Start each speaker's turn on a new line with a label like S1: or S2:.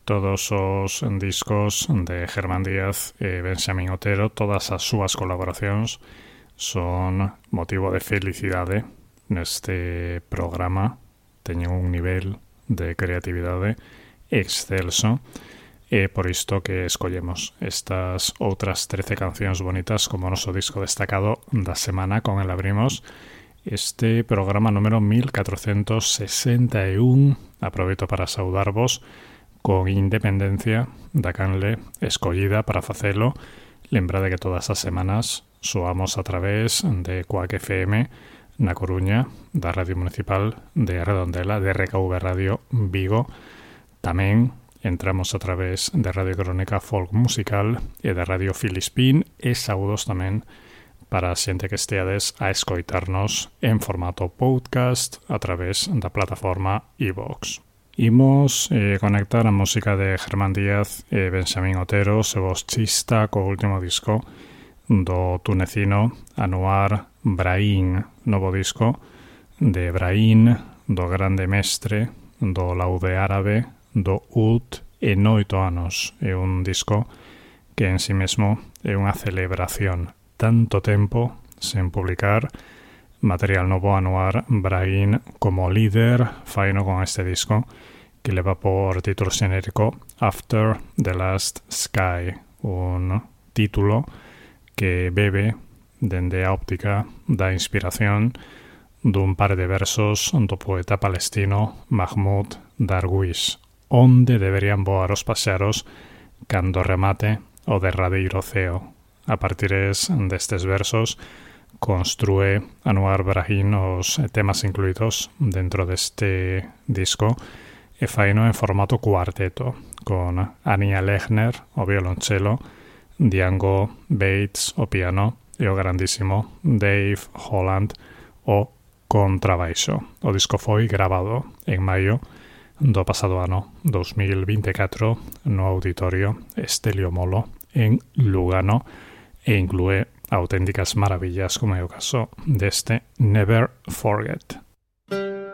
S1: todos os discos de Germán Díaz e Benxamín Otero, todas as súas colaboracións son motivo de felicidade neste programa. Teñen un nivel de creatividade excelso e por isto que escollemos estas outras 13 cancións bonitas como noso disco destacado da semana. Con el abrimos este programa número 1461. Aproveito para saudarvos con independencia da canle escollida para facelo. Lembrade que todas as semanas soamos a través de Coac FM na Coruña, da Radio Municipal de Redondela, de RKV Radio Vigo. Tamén entramos a través de Radio Crónica Folk Musical e de Radio Filispín, e saúdos tamén para a xente que esteades a escoitarnos en formato podcast a través da plataforma iVoox. Imos conectar a música de Germán Díaz e Benxamín Otero, seu chista co último disco do tunecino Anouar Brahim, novo disco de Brahim, do grande mestre do laude árabe, do Oud e 8 anos. É un disco que en si mesmo é unha celebración. Tanto tempo sen publicar material novo. Anouar Brahim como líder faino con este disco que leva por título xenérico After the Last Sky, un título que bebe dende a óptica da inspiración dun par de versos do poeta palestino Mahmoud Darwish, onde deberían voar os paxaros cando remate o derradeiro ceo. A partir destes versos construe Anouar Brahim os temas incluídos dentro deste disco e faino en formato cuarteto, con Ania Lechner o violonchelo, Django Bates o piano e o grandísimo Dave Holland o contrabaixo. O disco foi grabado en maio do pasado ano 2024 no Auditorio Estelio Molo en Lugano e inclúe auténticas maravillas como é o caso deste Never Forget.